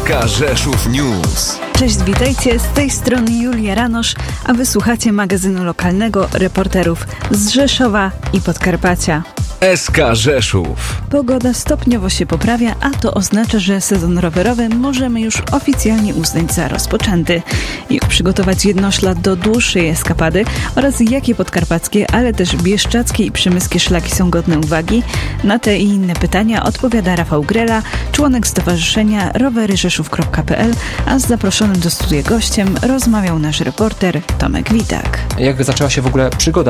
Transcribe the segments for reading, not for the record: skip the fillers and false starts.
SK Rzeszów News. Cześć, witajcie, z tej strony Julia Ranosz, a wysłuchacie magazynu lokalnego reporterów z Rzeszowa i Podkarpacia. SK Rzeszów. Pogoda stopniowo się poprawia, a to oznacza, że sezon rowerowy możemy już oficjalnie uznać za rozpoczęty. Jak przygotować jednoślad do dłuższej eskapady oraz jakie podkarpackie, ale też bieszczackie i przemyskie szlaki są godne uwagi? Na te i inne pytania odpowiada Rafał Grela, członek stowarzyszenia roweryrzeszów.pl, a z zaproszonym do studia gościem rozmawiał nasz reporter Tomek Witak. Jak zaczęła się w ogóle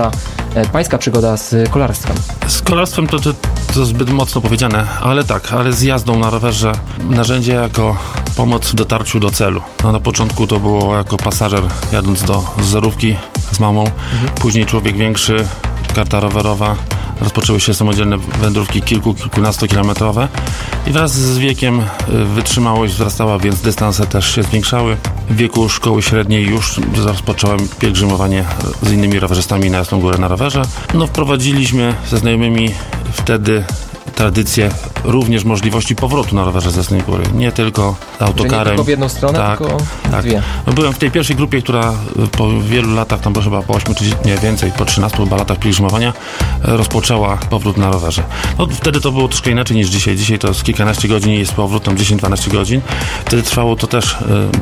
pańska przygoda z kolarstwem? Z kolarstwem to zbyt mocno powiedziane, ale z jazdą na rowerze narzędzie jako pomoc w dotarciu do celu. No, na początku to było jako pasażer jadąc do zerówki z mamą, później człowiek większy, karta rowerowa, rozpoczęły się samodzielne wędrówki kilkunastokilometrowe i wraz z wiekiem wytrzymałość wzrastała, więc dystanse też się zwiększały. W wieku szkoły średniej już rozpocząłem pielgrzymowanie z innymi rowerzystami na Jasną Górę na rowerze. Wprowadziliśmy ze znajomymi wtedy tradycję również możliwości powrotu na rowerze ze Jasnej Góry. Nie tylko autokarem. Nie tylko w jedną stronę, tylko dwie. Byłem w tej pierwszej grupie, która po wielu latach, tam chyba po 8 czy nie więcej, po 13 chyba latach pielgrzymowania rozpoczęła powrót na rowerze. Wtedy to było troszkę inaczej niż dzisiaj. Dzisiaj to jest kilkanaście godzin i jest powrót, tam 10-12 godzin. Wtedy trwało to też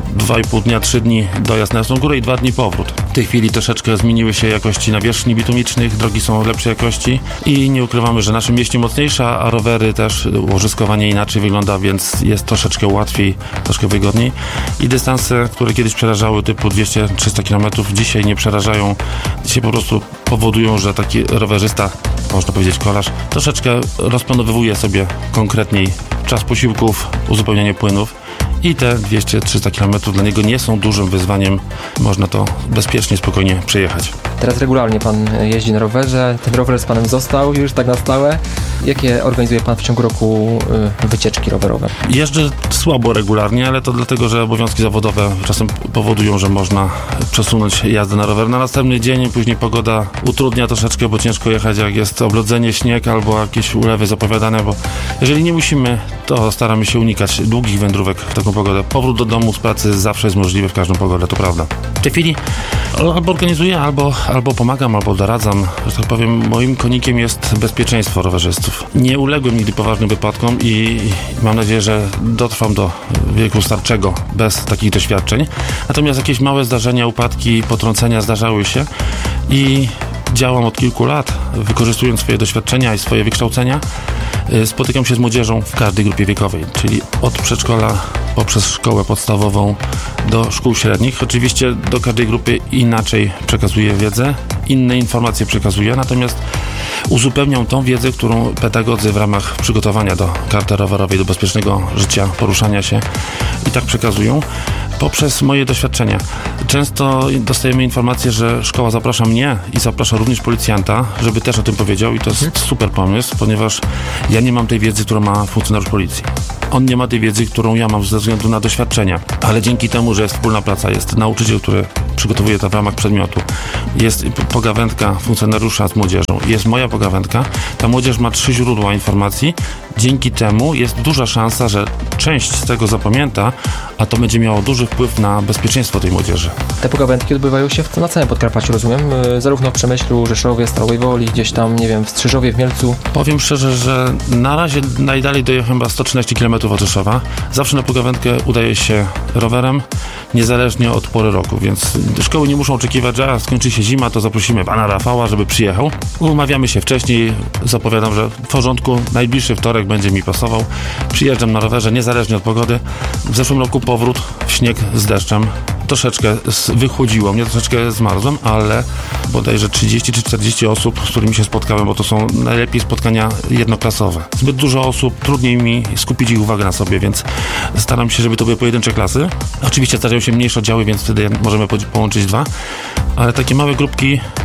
2,5 dnia, 3 dni dojazd na Jasną Górę i 2 dni powrót. W tej chwili troszeczkę zmieniły się jakości nawierzchni bitumicznych, drogi są lepszej jakości i nie ukrywamy, że nasze mieście mocniejsza, a rowery też, łożyskowanie inaczej wygląda, więc jest troszeczkę łatwiej, troszkę wygodniej. I dystanse, które kiedyś przerażały typu 200-300 km, dzisiaj nie przerażają. Dzisiaj po prostu powodują, że taki rowerzysta, można powiedzieć kolarz, troszeczkę rozplanowywuje sobie konkretniej czas posiłków, uzupełnianie płynów. I te 200-300 km dla niego nie są dużym wyzwaniem. Można to bezpiecznie, spokojnie przejechać. Teraz regularnie pan jeździ na rowerze. Ten rower z panem został już tak na stałe. Jakie organizuje pan w ciągu roku wycieczki rowerowe? Jeżdżę słabo regularnie, ale to dlatego, że obowiązki zawodowe czasem powodują, że można przesunąć jazdę na rower na następny dzień. Później pogoda utrudnia troszeczkę, bo ciężko jechać, jak jest oblodzenie, śnieg albo jakieś ulewy zapowiadane, bo jeżeli nie musimy, to staramy się unikać długich wędrówek w taką pogodę. Powrót do domu z pracy zawsze jest możliwy w każdą pogodę, to prawda. W tej chwili albo organizuję, albo pomagam, albo doradzam. Że tak powiem, moim konikiem jest bezpieczeństwo rowerzystów. Nie uległem nigdy poważnym wypadkom i mam nadzieję, że dotrwam do wieku starczego bez takich doświadczeń. Natomiast jakieś małe zdarzenia, upadki, potrącenia zdarzały się i działam od kilku lat, wykorzystując swoje doświadczenia i swoje wykształcenia. Spotykam się z młodzieżą w każdej grupie wiekowej, czyli od przedszkola poprzez szkołę podstawową do szkół średnich. Oczywiście do każdej grupy inaczej przekazuję wiedzę, inne informacje przekazuję, natomiast uzupełniam tą wiedzę, którą pedagodzy w ramach przygotowania do karty rowerowej, do bezpiecznego życia, poruszania się i tak przekazują poprzez moje doświadczenia. Często dostajemy informację, że szkoła zaprasza mnie i zaprasza również policjanta, żeby też o tym powiedział i to jest super pomysł, ponieważ ja nie mam tej wiedzy, którą ma funkcjonariusz policji. On nie ma tej wiedzy, którą ja mam ze względu na doświadczenia, ale dzięki temu, że jest wspólna praca, jest nauczyciel, który przygotowuje to w ramach przedmiotu, jest pogawędka funkcjonariusza z młodzieżą, jest moja pogawędka, ta młodzież ma 3 źródła informacji, dzięki temu jest duża szansa, że część z tego zapamięta, a to będzie miało duży wpływ na bezpieczeństwo tej młodzieży. Te pogawędki odbywają się na całym Podkarpaciu, rozumiem? Zarówno w Przemyślu, Rzeszowie, Stalowej Woli, gdzieś tam, nie wiem, w Strzyżowie, w Mielcu. Powiem szczerze, że na razie najdalej dojechałem chyba 113 km od Rzeszowa. Zawsze na pogawędkę udaje się rowerem, niezależnie od pory roku, więc szkoły nie muszą oczekiwać, że skończy się zima, to zaprosimy pana Rafała, żeby przyjechał. Umawiamy się wcześniej, zapowiadam, że w porządku, najbliższy wtorek będzie mi pasował. Przyjeżdżam na rowerze, niezależnie od pogody. W zeszłym roku powrót w śnieg z deszczem. Troszeczkę wychłodziło mnie, troszeczkę zmarzłem, ale bodajże 30 czy 40 osób, z którymi się spotkałem, bo to są najlepiej spotkania jednoklasowe. Zbyt dużo osób, trudniej mi skupić ich uwagę na sobie, więc staram się, żeby to były pojedyncze klasy. Oczywiście zdarzają się mniejsze oddziały, więc wtedy możemy połączyć 2, ale takie małe grupki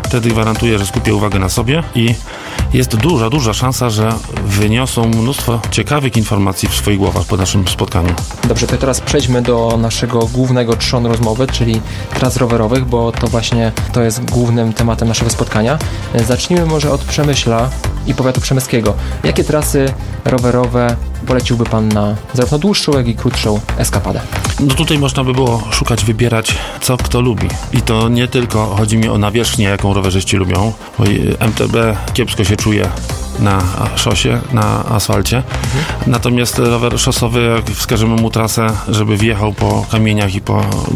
wtedy gwarantuję, że skupię uwagę na sobie i jest duża szansa, że wyniosą mnóstwo ciekawych informacji w swoich głowach po naszym spotkaniu. Dobrze, to teraz przejdźmy do naszego głównego trzonu rozmowy, czyli tras rowerowych, bo to właśnie to jest głównym tematem naszego spotkania. Zacznijmy może od Przemyśla i powiatu przemyskiego. Jakie trasy rowerowe poleciłby Pan na zarówno dłuższą, jak i krótszą eskapadę? No tutaj można by było szukać, wybierać, co kto lubi. I to nie tylko chodzi mi o nawierzchnię, jaką rowerzyści lubią, bo MTB kiepsko się czuje na szosie, na asfalcie. Natomiast rower szosowy, jak wskażemy mu trasę, żeby wjechał po kamieniach i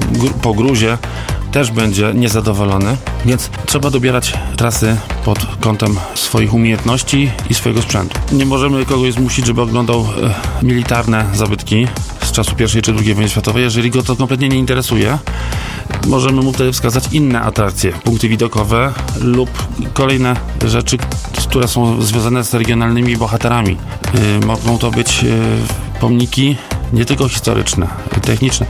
po gruzie, też będzie niezadowolony, więc trzeba dobierać trasy pod kątem swoich umiejętności i swojego sprzętu. Nie możemy kogoś zmusić, żeby oglądał militarne zabytki z czasu I czy II wojny światowej. Jeżeli go to kompletnie nie interesuje, możemy mu wtedy wskazać inne atrakcje, punkty widokowe lub kolejne rzeczy, które są związane z regionalnymi bohaterami. Mogą to być pomniki nie tylko historyczne, techniczne.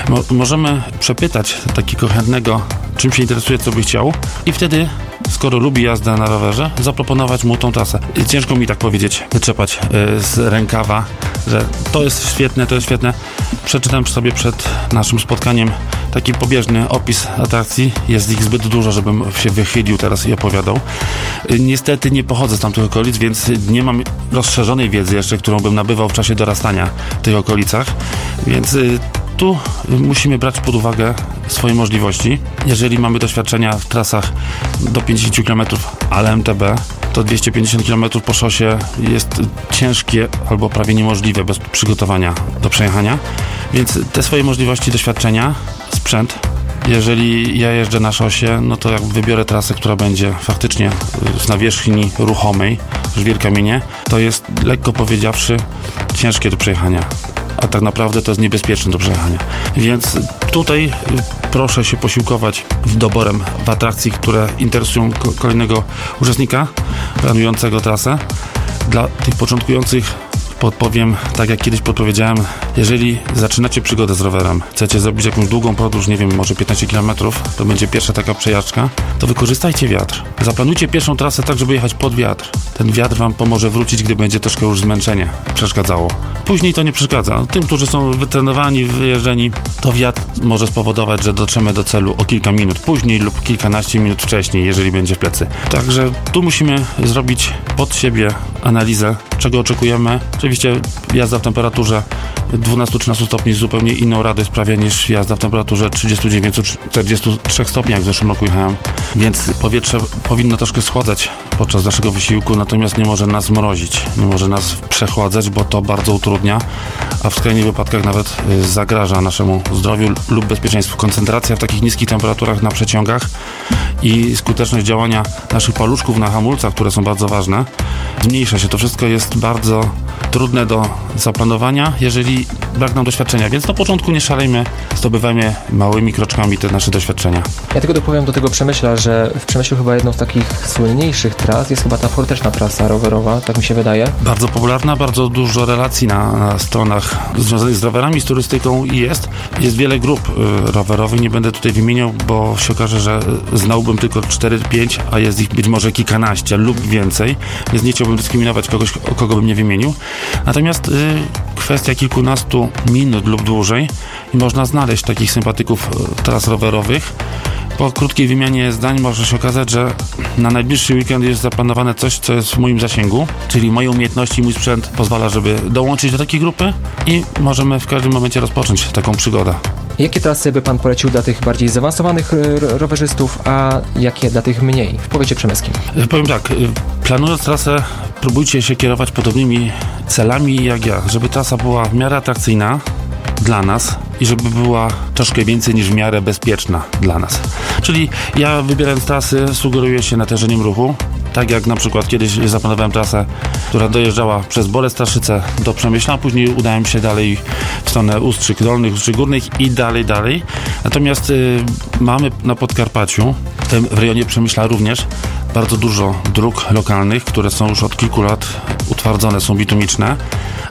Możemy przepytać takiego chętnego, czym się interesuje, co by chciał i wtedy, skoro lubi jazdę na rowerze, zaproponować mu tą trasę. Ciężko mi tak powiedzieć, wytrzepać z rękawa, że to jest świetne. Przeczytam sobie przed naszym spotkaniem taki pobieżny opis atrakcji. Jest ich zbyt dużo, żebym się wychylił teraz i opowiadał. Niestety nie pochodzę z tamtych okolic, więc nie mam rozszerzonej wiedzy jeszcze, którą bym nabywał w czasie dorastania w tych okolicach, więc tu musimy brać pod uwagę swoje możliwości. Jeżeli mamy doświadczenia w trasach do 50 km, ale MTB, to 250 km po szosie jest ciężkie albo prawie niemożliwe bez przygotowania do przejechania, więc te swoje możliwości, doświadczenia, sprzęt. Jeżeli ja jeżdżę na szosie, no to jak wybiorę trasę, która będzie faktycznie z nawierzchni ruchomej, żwir kamienie, to jest, lekko powiedziawszy, ciężkie do przejechania. A tak naprawdę to jest niebezpieczne do przejechania. Więc tutaj proszę się posiłkować doborem w atrakcji, które interesują kolejnego uczestnika planującego trasę. Dla tych początkujących podpowiem, tak jak kiedyś podpowiedziałem, jeżeli zaczynacie przygodę z rowerem, chcecie zrobić jakąś długą podróż, nie wiem, może 15 km, to będzie pierwsza taka przejażdżka, to wykorzystajcie wiatr. Zaplanujcie pierwszą trasę tak, żeby jechać pod wiatr. Ten wiatr wam pomoże wrócić, gdy będzie troszkę już zmęczenie przeszkadzało. Później to nie przeszkadza. Tym, którzy są wytrenowani, wyjeżdżeni, to wiatr może spowodować, że dotrzemy do celu o kilka minut później lub kilkanaście minut wcześniej, jeżeli będzie w plecy. Także tu musimy zrobić pod siebie analizę, czego oczekujemy. Oczywiście jazda w temperaturze 12-13 stopni zupełnie inną radość sprawia niż jazda w temperaturze 39-43 stopni, jak w zeszłym roku jechałem. Więc powietrze powinno troszkę schładzać podczas naszego wysiłku, natomiast nie może nas mrozić, nie może nas przechładzać, bo to bardzo utrudnia, a w skrajnych wypadkach nawet zagraża naszemu zdrowiu lub bezpieczeństwu. Koncentracja w takich niskich temperaturach na przeciągach i skuteczność działania naszych paluszków na hamulcach, które są bardzo ważne, zmniejsza się. To wszystko jest bardzo trudne do zaplanowania, jeżeli brak nam doświadczenia, więc na początku nie szalejmy, zdobywajmy małymi kroczkami te nasze doświadczenia. Ja tylko dopowiem do tego Przemyśla, że w Przemyślu chyba jedną z takich słynniejszych tras jest chyba ta forteczna trasa rowerowa, tak mi się wydaje. Bardzo popularna, bardzo dużo relacji na stronach związanych z rowerami, z turystyką i jest wiele grup rowerowych, nie będę tutaj wymieniał, bo się okaże, że znałbym tylko 4-5, a jest ich być może kilkanaście lub więcej, więc nie chciałbym dyskryminować kogoś, kogo bym nie wymienił. Natomiast kwestia kilkunastu minut lub dłużej i można znaleźć takich sympatyków tras rowerowych. Po krótkiej wymianie zdań może się okazać, że na najbliższy weekend jest zaplanowane coś, co jest w moim zasięgu, czyli moje umiejętności, mój sprzęt pozwala, żeby dołączyć do takiej grupy i możemy w każdym momencie rozpocząć taką przygodę. Jakie trasy by Pan polecił dla tych bardziej zaawansowanych rowerzystów, a jakie dla tych mniej w powiecie przemyskim? Powiem tak, planując trasę, próbujcie się kierować podobnymi celami jak ja, żeby trasa była w miarę atrakcyjna dla nas i żeby była troszkę więcej niż w miarę bezpieczna dla nas. Czyli ja, wybierając trasy, sugeruję się natężeniem ruchu, tak jak na przykład kiedyś zaplanowałem trasę, która dojeżdżała przez Bolesławszyce do Przemyśla, a później udałem się dalej w stronę Ustrzyk Dolnych, Ustrzyk Górnych i dalej. Natomiast mamy na Podkarpaciu, w rejonie Przemyśla również, bardzo dużo dróg lokalnych, które są już od kilku lat utwardzone, są bitumiczne,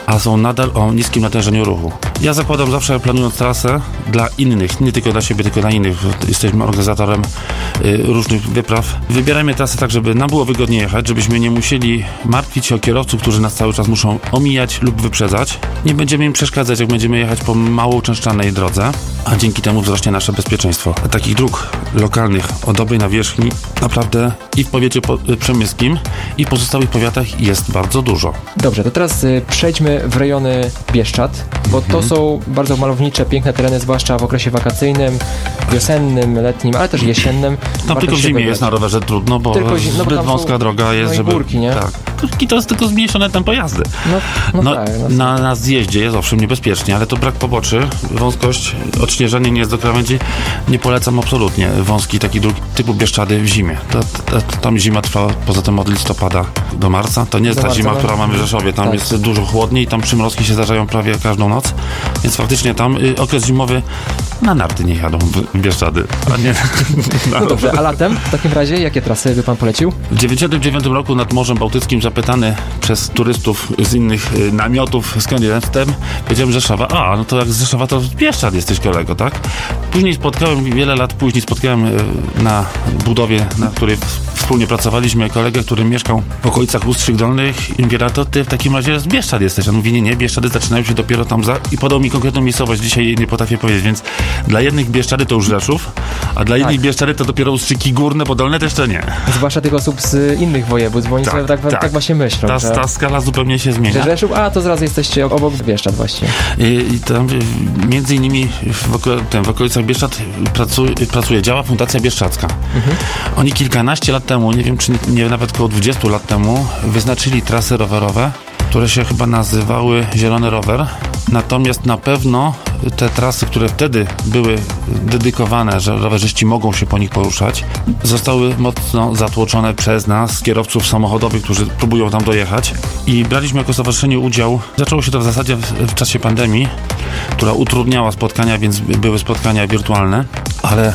a są nadal o niskim natężeniu ruchu. Ja zakładam zawsze, planując trasę dla innych, nie tylko dla siebie, tylko dla innych. Jesteśmy organizatorem różnych wypraw. Wybierajmy trasę tak, żeby nam było wygodnie jechać, żebyśmy nie musieli martwić się o kierowców, którzy nas cały czas muszą omijać lub wyprzedzać. Nie będziemy im przeszkadzać, jak będziemy jechać po mało uczęszczanej drodze, a dzięki temu wzrośnie nasze bezpieczeństwo. A takich dróg lokalnych o dobrej nawierzchni naprawdę i w powiecie przemyskim, i w pozostałych powiatach jest bardzo dużo. Dobrze, to teraz przejdźmy w rejony Bieszczad, bo to są bardzo malownicze, piękne tereny, zwłaszcza w okresie wakacyjnym, wiosennym, letnim, ale też jesiennym. Tam tylko w zimie jest na rowerze trudno, bo zbyt wąska droga jest, żeby... górki, nie? Tak. Górki to jest tylko zmniejszone tempo jazdy. Tak, na zjeździe jest owszem niebezpiecznie, ale to brak poboczy, wąskość, odśnieżenie nie jest do krawędzi. Nie polecam absolutnie wąskich takich dróg typu Bieszczady w zimie. Tam zima trwa poza tym od listopada do marca. To nie jest ta zima, która mamy w Rzeszowie. Tam jest dużo chłodniej, tam przymrozki się zdarzają prawie każdą noc, więc faktycznie tam okres zimowy na narty nie jadą w Bieszczady. A nie, no dobrze, a latem w takim razie jakie trasy by pan polecił? W 1999 roku nad Morzem Bałtyckim zapytany przez turystów z innych namiotów skąd jestem, powiedziałem Rzeszowa. A, no to jak z Rzeszowa to z Bieszczad jesteś, kolego, tak? Później wiele lat później spotkałem na budowie, na której wspólnie pracowaliśmy, kolegę, który mieszkał w okolicach Ustrzyk Dolnych i mówię, a to ty w takim razie z Bieszczad jesteś. On mówi, nie, Bieszczady zaczynają się dopiero tam i podał mi konkretną miejscowość, dzisiaj jej nie potrafię powiedzieć, więc dla jednych Bieszczady to już Rzeszów, a dla innych Bieszczady to dopiero Ustrzyki Górne, bo Dolne to jeszcze nie. Zwłaszcza tych osób z innych województw, bo oni sobie tak właśnie myślą. Ta skala zupełnie się zmienia. Że Rzeszów, a to zaraz jesteście obok Bieszczad właściwie. I tam między innymi w okolicach Bieszczad działa Fundacja Bieszczadzka. Oni kilkanaście lat temu, nie wiem czy nie nawet około 20 lat temu, wyznaczyli trasy rowerowe, które się chyba nazywały Zielony Rower. Natomiast na pewno te trasy, które wtedy były dedykowane, że rowerzyści mogą się po nich poruszać, zostały mocno zatłoczone przez nas, kierowców samochodowych, którzy próbują tam dojechać. I braliśmy jako stowarzyszenie udział. Zaczęło się to w zasadzie w czasie pandemii, która utrudniała spotkania, więc były spotkania wirtualne, ale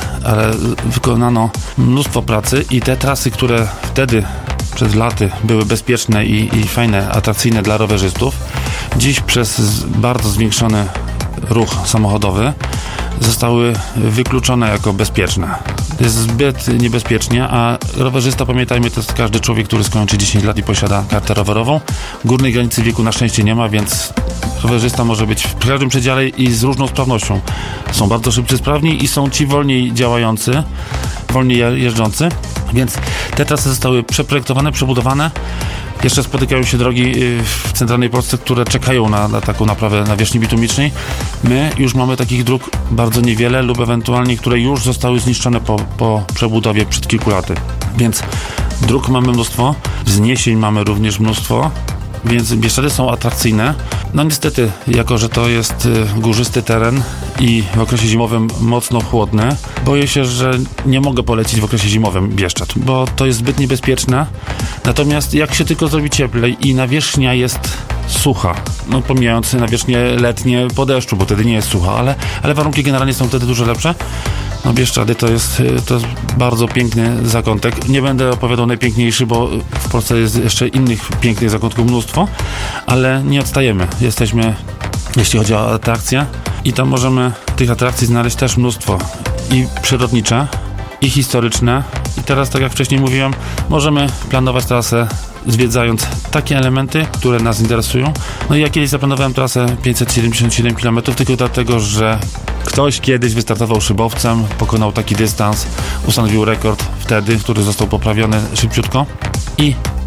wykonano mnóstwo pracy i te trasy, które wtedy przez laty były bezpieczne i fajne, atrakcyjne dla rowerzystów, dziś przez bardzo zwiększony ruch samochodowy zostały wykluczone jako bezpieczne. Jest zbyt niebezpiecznie, a rowerzysta, pamiętajmy, to jest każdy człowiek, który skończy 10 lat i posiada kartę rowerową. Górnej granicy wieku na szczęście nie ma, więc rowerzysta może być w każdym przedziale i z różną sprawnością. Są bardzo szybcy, sprawni i są ci wolniej działający, wolniej jeżdżący, więc te trasy zostały przeprojektowane, przebudowane. Jeszcze spotykają się drogi w centralnej Polsce, które czekają na taką naprawę nawierzchni bitumicznej. My już mamy takich dróg bardzo niewiele lub ewentualnie, które już zostały zniszczone po przebudowie przed kilku laty. Więc dróg mamy mnóstwo, wzniesień mamy również mnóstwo, więc Bieszczady są atrakcyjne. No niestety, jako że to jest górzysty teren i w okresie zimowym mocno chłodny, boję się, że nie mogę polecić w okresie zimowym Bieszczad, bo to jest zbyt niebezpieczne. Natomiast jak się tylko zrobi cieplej i nawierzchnia jest sucha, no pomijając nawierzchnie letnie po deszczu, bo wtedy nie jest sucha, ale warunki generalnie są wtedy dużo lepsze. No Bieszczady to jest bardzo piękny zakątek. Nie będę opowiadał najpiękniejszy, bo w Polsce jest jeszcze innych pięknych zakątków mnóstwo, ale nie odstajemy. Jesteśmy, jeśli chodzi o atrakcje, i tam możemy tych atrakcji znaleźć też mnóstwo. I przyrodnicze, i historyczne. I teraz, tak jak wcześniej mówiłem, możemy planować trasę zwiedzając takie elementy, które nas interesują. No i ja kiedyś zaplanowałem trasę 577 km tylko dlatego, że ktoś kiedyś wystartował szybowcem, pokonał taki dystans, ustanowił rekord wtedy, który został poprawiony szybciutko i